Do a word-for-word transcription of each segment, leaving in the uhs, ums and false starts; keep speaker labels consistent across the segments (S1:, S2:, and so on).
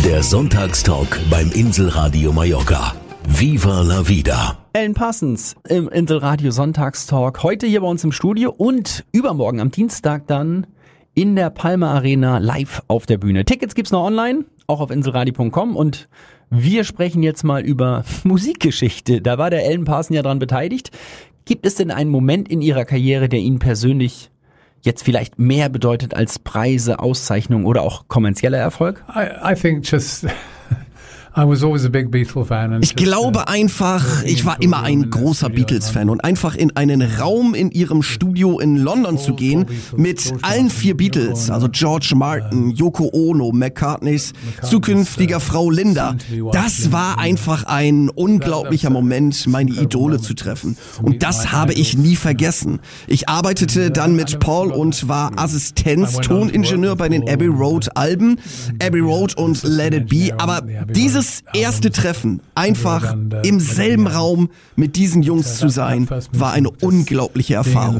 S1: Der Sonntagstalk beim Inselradio Mallorca. Viva la vida.
S2: Alan Parsons im Inselradio Sonntagstalk. Heute hier bei uns im Studio und übermorgen am Dienstag dann in der Palma Arena live auf der Bühne. Tickets gibt's noch online, auch auf inselradio punkt com, und wir sprechen jetzt mal über Musikgeschichte. Da war der Alan Parsons ja dran beteiligt. Gibt es denn einen Moment in Ihrer Karriere, der Ihnen persönlich jetzt vielleicht mehr bedeutet als Preise, Auszeichnungen oder auch kommerzieller Erfolg?
S3: I, I think just I was always a big Beatle fan. And
S4: ich glaube einfach, ich war immer ein großer Beatles-Fan, und einfach in einen Raum in ihrem Studio in London zu gehen mit allen vier Beatles, also George Martin, Yoko Ono, McCartneys zukünftiger Frau Linda, das war einfach ein unglaublicher Moment, meine Idole zu treffen. Und das habe ich nie vergessen. Ich arbeitete dann mit Paul und war Assistenz-Toningenieur bei den Abbey Road Alben, Abbey Road und Let It Be, aber diese Das erste Treffen, einfach im selben Raum mit diesen Jungs zu sein, war eine unglaubliche Erfahrung.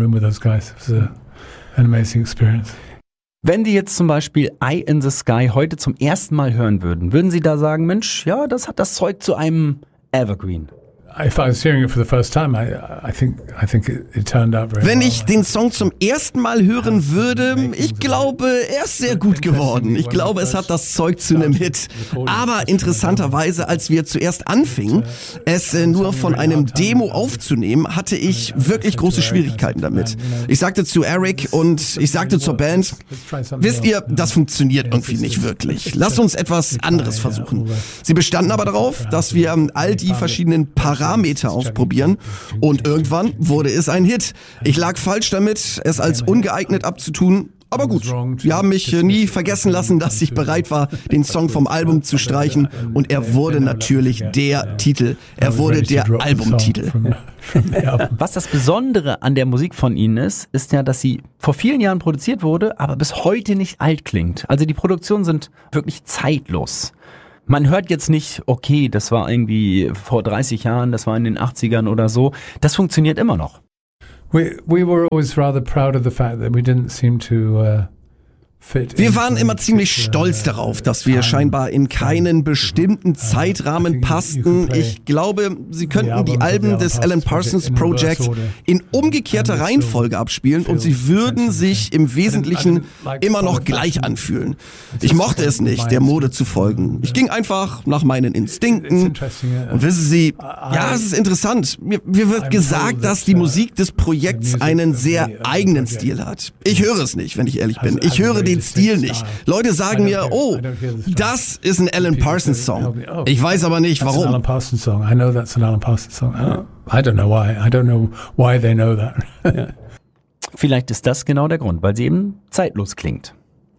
S2: Wenn Sie jetzt zum Beispiel Eye in the Sky heute zum ersten Mal hören würden, würden Sie da sagen, Mensch, ja, das hat das Zeug zu einem Evergreen?
S4: Wenn ich den Song zum ersten Mal hören würde, ich glaube, er ist sehr gut geworden. Ich glaube, es hat das Zeug zu einem Hit. Aber interessanterweise, als wir zuerst anfingen, es nur von einem Demo aufzunehmen, hatte ich wirklich große Schwierigkeiten damit. Ich sagte zu Eric und ich sagte zur Band, wisst ihr, das funktioniert irgendwie nicht wirklich. Lasst uns etwas anderes versuchen. Sie bestanden aber darauf, dass wir all die verschiedenen Parameter Parameter ausprobieren, und irgendwann wurde es ein Hit. Ich lag falsch damit, es als ungeeignet abzutun, aber gut, sie haben mich nie vergessen lassen, dass ich bereit war, den Song vom Album zu streichen, und er wurde natürlich der Titel, er wurde der Albumtitel.
S2: Was das Besondere an der Musik von Ihnen ist, ist ja, dass sie vor vielen Jahren produziert wurde, aber bis heute nicht alt klingt. Also die Produktionen sind wirklich zeitlos. Man hört jetzt nicht, okay, das war irgendwie vor dreißig Jahren, das war in den achtzigern oder so. Das funktioniert immer noch.
S3: We we were always rather proud of the fact that we didn't seem to uh
S4: Wir waren immer ziemlich stolz darauf, dass wir scheinbar in keinen bestimmten Zeitrahmen passten. Ich glaube, Sie könnten die Alben des Alan Parsons Project in umgekehrter Reihenfolge abspielen und sie würden sich im Wesentlichen immer noch gleich anfühlen. Ich mochte es nicht, der Mode zu folgen. Ich ging einfach nach meinen Instinkten. Und wissen Sie, ja, es ist interessant. Mir, mir wird gesagt, dass die Musik des Projekts einen sehr eigenen Stil hat. Ich höre es nicht, wenn ich ehrlich bin. Ich höre den Stil nicht. Leute sagen mir, oh, das ist ein Alan Parsons Song. Ich weiß aber nicht, warum.
S3: Alan Parsons Song. I know that's an Alan Parsons Song. I don't know why. I don't know why they know that.
S2: Vielleicht ist das genau der Grund, weil sie eben zeitlos klingt.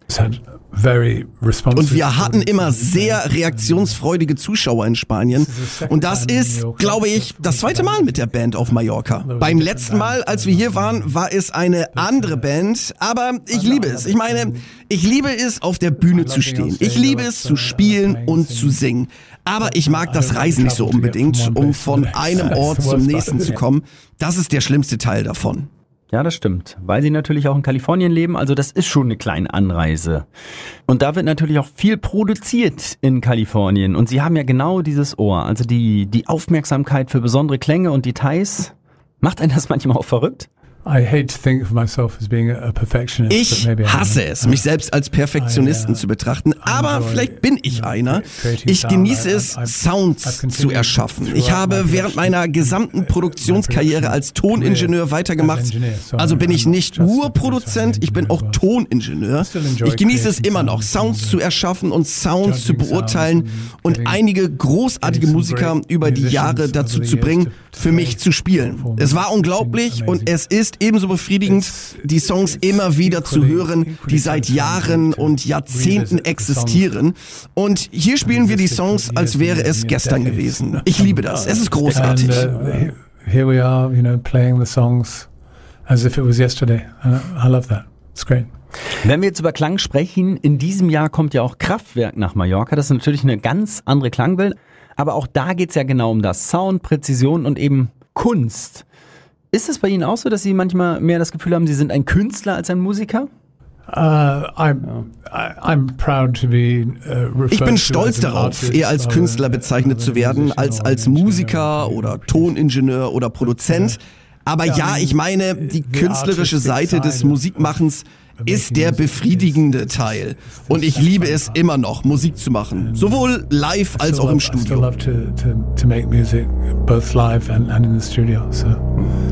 S4: Und wir hatten immer sehr reaktionsfreudige Zuschauer in Spanien. Und das ist, glaube ich, das zweite Mal mit der Band auf Mallorca. Beim letzten Mal, als wir hier waren, war es eine andere Band. Aber ich liebe es. Ich meine, ich liebe es, auf der Bühne zu stehen. Ich liebe es, zu spielen und zu singen. Aber ich mag das Reisen nicht so unbedingt, um von einem Ort zum nächsten zu kommen. Das ist der schlimmste Teil davon.
S2: Ja, das stimmt, weil sie natürlich auch in Kalifornien leben, also das ist schon eine kleine Anreise. Und da wird natürlich auch viel produziert in Kalifornien, und sie haben ja genau dieses Ohr, also die, die Aufmerksamkeit für besondere Klänge und Details. Macht einen das manchmal auch verrückt?
S4: Ich hasse es, mich selbst als Perfektionisten zu betrachten, aber vielleicht bin ich einer. Ich genieße es, Sounds zu erschaffen. Ich habe während meiner gesamten Produktionskarriere als Toningenieur weitergemacht. Also bin ich nicht nur Produzent, ich bin auch Toningenieur. Ich genieße es immer noch, Sounds zu erschaffen und Sounds zu beurteilen und einige großartige Musiker über die Jahre dazu zu bringen, für mich zu spielen. Es war unglaublich, und es ist ebenso befriedigend, die Songs immer wieder zu hören, die seit Jahren und Jahrzehnten existieren. Und hier spielen wir die Songs, als wäre es gestern gewesen. Ich liebe das. Es ist großartig.
S3: And, uh, here we are, you know, playing the songs as if it was yesterday. I love that. It's great.
S2: Wenn wir jetzt über Klang sprechen, in diesem Jahr kommt ja auch Kraftwerk nach Mallorca. Das ist natürlich eine ganz andere Klangwelt. Aber auch da geht's ja genau um das. Sound, Präzision und eben Kunst. Ist es bei Ihnen auch so, dass Sie manchmal mehr das Gefühl haben, Sie sind ein Künstler als ein Musiker?
S3: Uh, I'm, I, I'm proud to be, uh,
S4: ich bin stolz darauf, eher als Künstler bezeichnet zu werden, als als Musiker oder Toningenieur oder Produzent. Aber ja, ich meine, die künstlerische Seite des Musikmachens ist der befriedigende Teil. Und ich liebe es immer noch, Musik zu machen. Sowohl live als auch im Studio.
S3: I still love to, to, to make music, both live and, and in the studio. So.